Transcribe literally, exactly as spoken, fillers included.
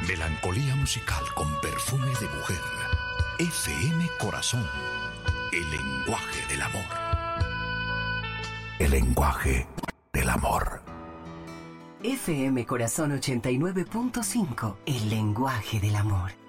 Melancolía musical con perfume de mujer. F M Corazón. El lenguaje del amor. El lenguaje del amor. F M Corazón ochenta y nueve punto cinco. El lenguaje del amor.